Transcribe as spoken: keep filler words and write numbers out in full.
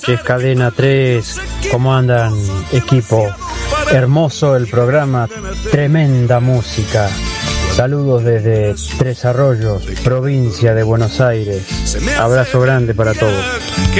noches, Cadena tres. ¿Cómo andan, equipo? Hermoso el programa, tremenda música. Saludos desde Tres Arroyos, provincia de Buenos Aires. Abrazo grande para todos.